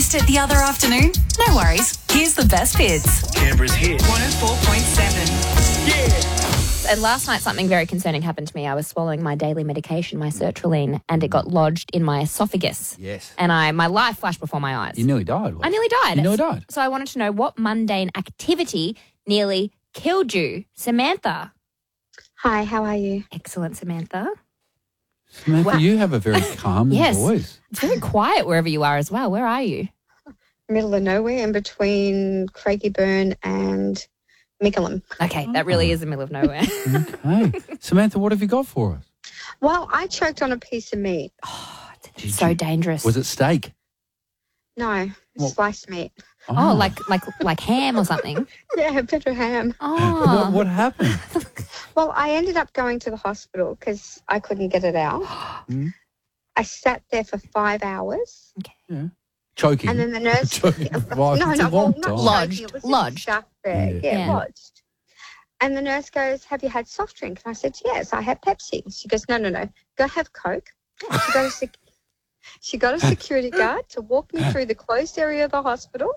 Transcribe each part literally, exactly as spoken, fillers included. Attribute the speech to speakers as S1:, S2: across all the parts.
S1: Missed it the other afternoon? No worries. Here's the best bits.
S2: Canberra's hit.
S1: one oh four point seven.
S3: And last night, something very concerning happened to me. I was swallowing my daily medication, my sertraline, and it got lodged in my esophagus.
S4: Yes.
S3: And I, my life flashed before my eyes.
S4: You nearly died.
S3: I nearly died.
S4: You nearly died.
S3: So I wanted to know what mundane activity nearly killed you. Samantha.
S5: Hi, how are you?
S3: Excellent, Samantha.
S4: Samantha,
S3: Wow.
S4: you have a very calm
S3: Yes.
S4: voice.
S3: It's very quiet wherever you are as well. Where are you?
S5: Middle of nowhere in between Craigieburn and Mickleham.
S3: Okay, that really is the middle of nowhere.
S4: Okay. Samantha, what have you got for us?
S5: Well, I choked on a piece of meat.
S3: It's so dangerous.
S4: Was it steak?
S5: No,
S4: What?
S5: sliced meat.
S3: Oh, like like like ham or something?
S5: Yeah, a bit of ham.
S3: Oh.
S4: What, what happened?
S5: Well, I ended up going to the hospital because I couldn't get it out.
S4: Mm.
S5: I sat there for five hours.
S4: Yeah. Choking.
S5: And then the nurse...
S4: Choking. Well,
S5: no,
S4: it's a
S5: no, well,
S4: long
S5: not
S4: time.
S3: Lodged,
S5: choking, it was just
S3: lodged.
S5: stuck there.
S4: Yeah.
S5: Yeah,
S3: Yeah.
S5: lodged. And the nurse goes, have you had soft drink? And I said, yes, I had Pepsi. She goes, no, no, no, go have Coke. She got a, sec- she got a security guard to walk me through the closed area of the hospital.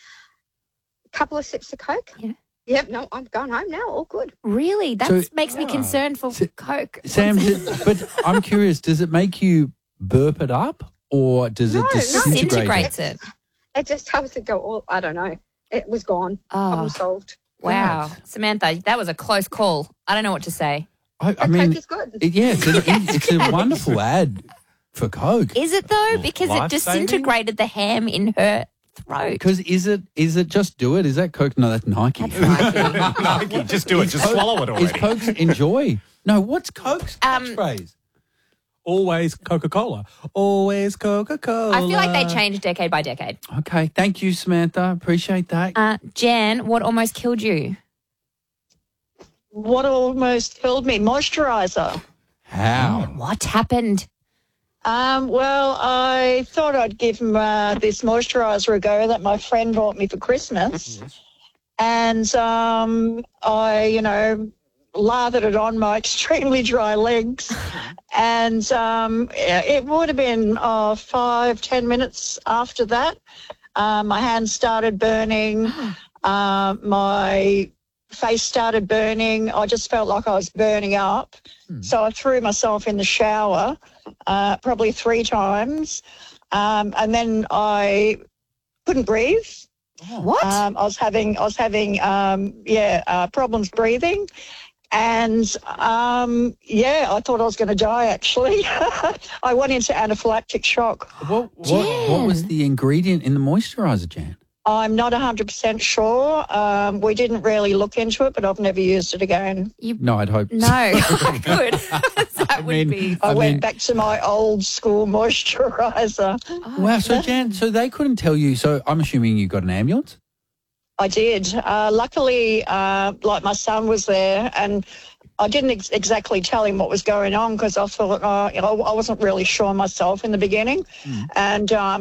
S5: A couple of sips of Coke.
S3: Yeah.
S5: Yep, no, I'm going home now, all good.
S3: Really? That
S4: So-
S3: makes me concerned for
S4: So-
S3: Coke.
S4: Sam, did- but I'm curious, does it make you burp it up or does
S5: No,
S4: it
S5: no, it
S4: disintegrate?
S3: Disintegrates it.
S5: It just helps it go all, I don't know. It was gone.
S3: Oh,
S5: Problem solved.
S3: wow. Samantha, that was a close call. I don't know what to say.
S4: I, I
S5: But
S4: mean,
S5: Coke is good.
S4: it- yeah, it's, an, it's a wonderful ad for Coke.
S3: Is it though? Because it
S6: Life-saving?
S3: disintegrated the ham in her throat.
S4: Because is it is it just do it? Is that Coke? No, that's Nike.
S6: Nike, just do it. Just
S4: Coke-
S6: swallow it
S4: Is
S6: already.
S4: Coke's enjoy? No, what's Coke's
S3: Um,
S4: catchphrase?
S6: Always Coca-Cola. Always Coca-Cola.
S3: I feel like they change decade by decade.
S4: Okay, thank you, Samantha. Appreciate that.
S3: Uh, Jan, what almost killed you?
S7: What almost killed me? Moisturiser.
S4: How?
S3: What happened?
S7: Um, well, I thought I'd give uh, this moisturiser a go that my friend bought me for Christmas. And um, I, you know, lathered it on my extremely dry legs. And um, it would have been uh, five, ten minutes after that. Uh, my hands started burning. Uh, my face started burning. I just felt like I was burning up.
S4: Hmm.
S7: So I threw myself in the shower uh, probably three times. Um, and then I couldn't breathe.
S3: What?
S7: Um, I was having, I was having, um, yeah, uh, problems breathing. And, um, yeah, I thought I was going to die, actually. I went into anaphylactic shock.
S4: What, what, what was
S3: Jan.
S4: the ingredient in the moisturiser, Jan?
S7: I'm not one hundred percent sure. Um, we didn't really look into it, but I've never used it again.
S4: No, I'd hope.
S3: No. Good. that would
S4: mean-
S3: be.
S7: I,
S4: I
S7: went
S4: mean-
S7: back to my old school moisturiser.
S4: Wow, so Jan, so they couldn't tell you. So I'm assuming you got an ambulance?
S7: I did. Uh, luckily, uh, like my son was there, and I didn't ex- exactly tell him what was going on because I thought, uh, you know, I wasn't really sure myself in the beginning. And um,